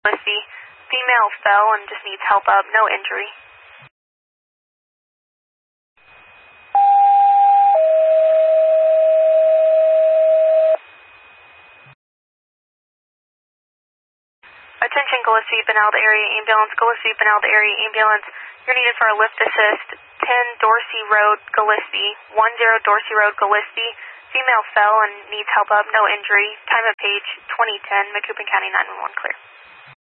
Gillespie. Female fell and just needs help up, no injury. Attention Gillespie, Benalda area ambulance. Gillespie, Benalda area ambulance. You're needed for a lift assist. 10 Dorsey Road, Gillespie. 10 Dorsey Road, Gillespie. Female fell and needs help up, no injury. Time of page 2010, Macoupin County 911 clear.